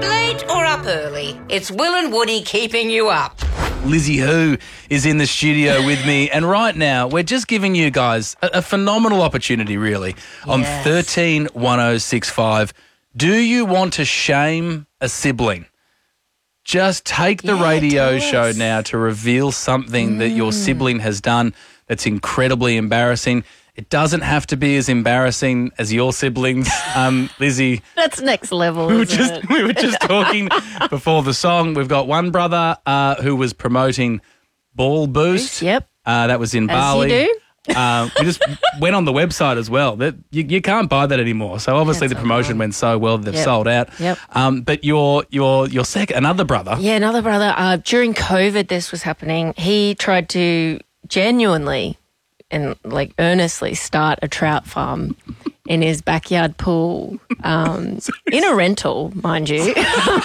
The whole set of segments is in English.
Late or up early, it's Will and Woody keeping you up. Lizzie Who is in the studio with me, and right now we're just giving you guys a phenomenal opportunity, really, on 131065. Do you want to shame a sibling? Just take the radio show now to reveal something that your sibling has done that's incredibly embarrassing. It doesn't have to be as embarrassing as your siblings, Lizzie. That's next level, We were just talking before the song. We've got one brother who was promoting Ball Boost. Yep. That was in Bali. As you do. We just went on the website as well. That you can't buy that anymore. So obviously the promotion went so well that they've sold out. Yep. But your second, another brother. Yeah, another brother. During COVID, this was happening. He tried to genuinely and earnestly start a trout farm in his backyard pool, in a rental, mind you.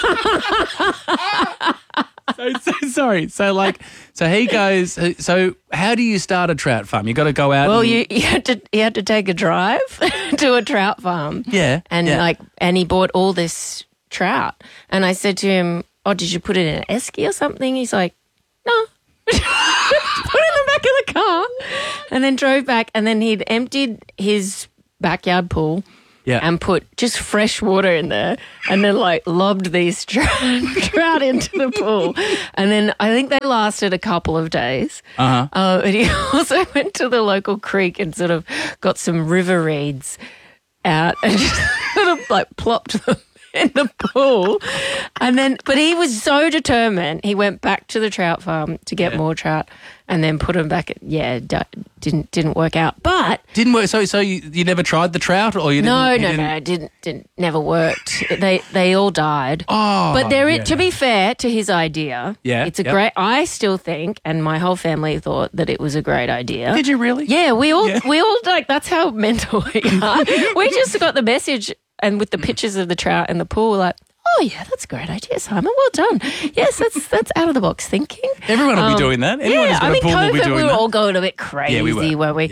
Sorry. So he goes. So how do you start a trout farm? You got to go out. Well, you had to take a drive to a trout farm. Yeah, and he bought all this trout. And I said to him, "Oh, did you put it in an esky or something?" He's like, "No." Put it in the back of the car, and then drove back. And then he'd emptied his backyard pool. Yeah. And put just fresh water in there, and then lobbed these trout into the pool. And then I think they lasted a couple of days. And he also went to the local creek and sort of got some river reeds out and just sort of plopped them in the pool. And then, but he was so determined, he went back to the trout farm to get more trout, and then put them back. Didn't work out. But didn't work. So you never tried the trout, or you didn't? No, didn't never worked. They all died. Oh, but to be fair to his idea, it's a great. I still think, and my whole family thought that it was a great idea. Did you really? Yeah, we all that's how mental we are. We just got the message, and with the pictures of the trout in the pool, we're like, oh, yeah, that's a great idea, Simon. Well done. Yes, that's out of the box thinking. Everyone will be doing that. Anyone who's got a pool will be doing we were that. all going a bit crazy, weren't we?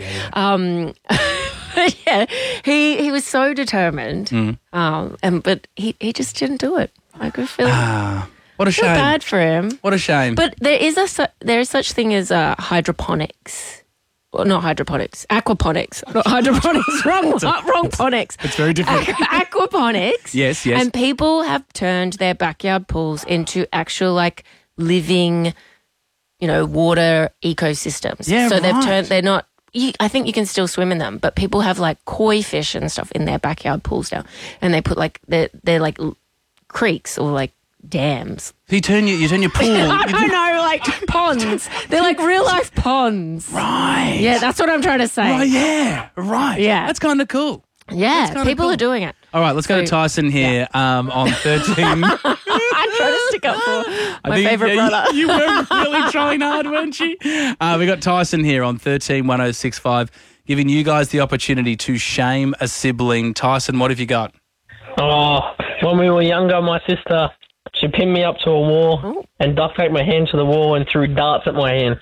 Yeah. He was so determined, but he just didn't do it. I could feel what a shame. Bad for him. What a shame. But there is such thing as hydroponics. Well, not hydroponics, aquaponics, not hydroponics. wrong ponics. It's very different. Aquaponics. Yes. And people have turned their backyard pools into actual living, water ecosystems. Yeah, so right. they're not. I think you can still swim in them, but people have koi fish and stuff in their backyard pools now, and they put they're creeks or dams. So you turn your pool. I don't know, ponds. They're real life ponds. Right. Yeah, that's what I'm trying to say. Right. Yeah. Right. Yeah. That's kind of cool. Yeah, people are doing it. All right, let's go to Tyson here on 13. I'm trying to stick up for my favourite brother. You were really trying hard, weren't you? We got Tyson here on 131065, giving you guys the opportunity to shame a sibling. Tyson, what have you got? Oh, when we were younger, my sister, she pinned me up to a wall and duct taped my hand to the wall and threw darts at my hand.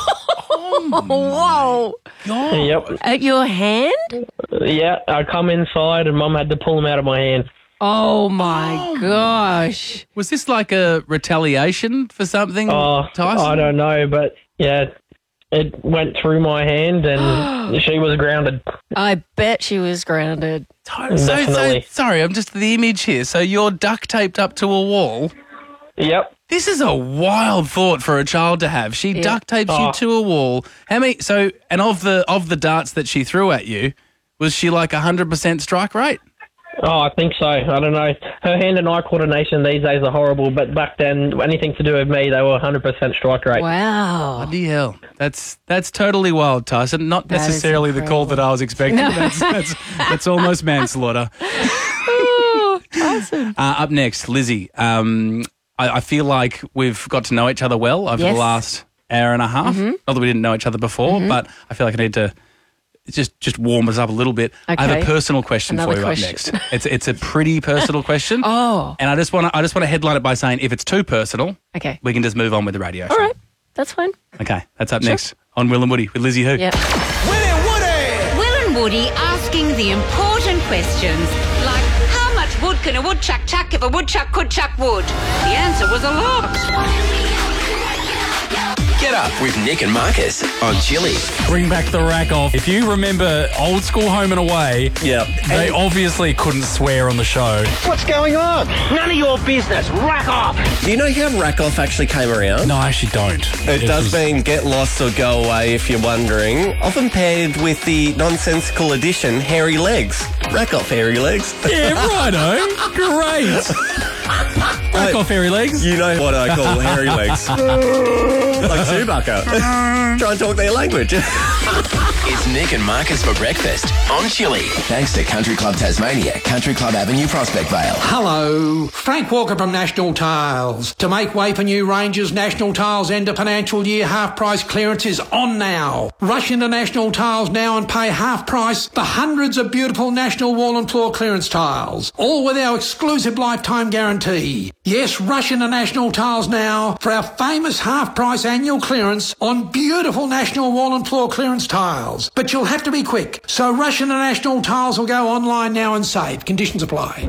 Whoa. God. Yep. At your hand? Yeah, I come inside and Mum had to pull them out of my hand. Oh, my gosh. Was this a retaliation for something, Tyson? I don't know, but yeah, it went through my hand and she was grounded. I bet she was grounded. Definitely. Sorry, I'm just the image here. So you're duct taped up to a wall. Yep. This is a wild thought for a child to have. She duct tapes you to a wall. How many? So, and of the darts that she threw at you, was she 100% strike rate? Oh, I think so. I don't know. Her hand and eye coordination these days are horrible, but back then, anything to do with me, they were 100% strike rate. Wow. Bloody hell. That's totally wild, Tyson. Not That necessarily the call that I was expecting. No. That's almost manslaughter. Oh, Tyson. Up next, Lizzie. I feel like we've got to know each other well over the last hour and a half. Not that we didn't know each other before, but I feel like I need to just warm us up a little bit. Okay. I have a personal question Another for you question. up next. It's a pretty personal question. Oh. And I just want to headline it by saying if it's too personal, Okay. we can just move on with the radio show. All right. That's fine. Okay, that's up next on Will and Woody with Lizzie Who. Yep. Will and Woody asking the important questions like how much wood can a woodchuck chuck if a woodchuck could chuck wood? The answer was a lot. Get up with Nick and Marcus on Chili. Bring back the rack off. If you remember old school Home and Away, they obviously couldn't swear on the show. What's going on? None of your business. Rack off. Do you know how rack off actually came around? No, I actually don't. It does mean get lost or go away if you're wondering. Often paired with the nonsensical addition hairy legs. Rack off hairy legs. Yeah, righto. Great. Rack off hairy legs. You know what I call hairy legs. Like Chewbacca. Try and talk their language. It's Nick and Marcus for breakfast on Chili. Thanks to Country Club Tasmania, Country Club Avenue, Prospect Vale. Hello, Frank Walker from National Tiles. To make way for new ranges, National Tiles end of financial year half price clearance is on now. Rush into National Tiles now and pay half price for hundreds of beautiful National Wall and Floor clearance tiles, all with our exclusive lifetime guarantee. Yes, rush into National Tiles now for our famous half price annual clearance on beautiful National Wall and Floor clearance tiles. But you'll have to be quick, so rush into National Tiles or go online now and save. Conditions apply.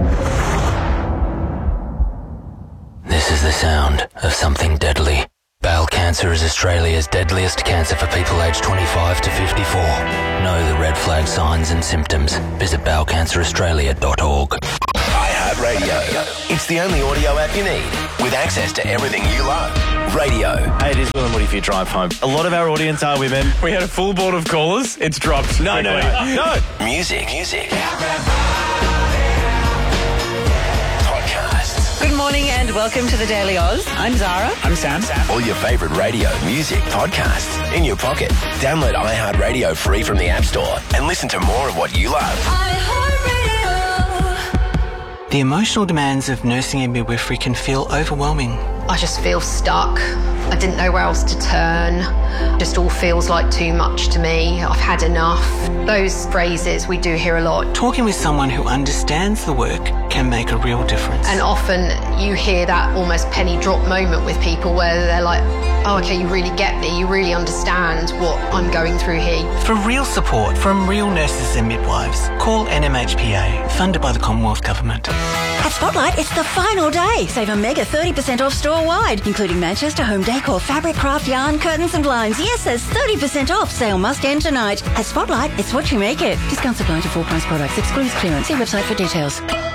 This is the sound of something deadly. Bowel cancer is Australia's deadliest cancer for people aged 25 to 54. Know the red flag signs and symptoms. Visit bowelcanceraustralia.org. iHeartRadio. It's the only audio app you need with access to everything you love. Radio. Hey, it is Will and Woody for your drive home. A lot of our audience are women. We had a full board of callers. It's dropped. No. Music. Podcasts. Good morning and welcome to the Daily Oz. I'm Zara. I'm Sam. All your favourite radio, music, podcasts in your pocket. Download iHeartRadio free from the App Store and listen to more of what you love. The emotional demands of nursing and midwifery can feel overwhelming. I just feel stuck. I didn't know where else to turn. Just all feels like too much to me. I've had enough. Those phrases we do hear a lot. Talking with someone who understands the work can make a real difference. And often you hear that almost penny drop moment with people where they're like, oh, okay, you really get me. You really understand what I'm going through here. For real support from real nurses and midwives, call NMHPA, funded by the Commonwealth Government. At Spotlight, it's the final day. Save a mega 30% off store-wide, including Manchester home decor, fabric, craft, yarn, curtains and blinds. Yes, there's 30% off. Sale must end tonight. At Spotlight, it's what you make it. Discounts apply to full-price products. Excludes clearance. See website for details.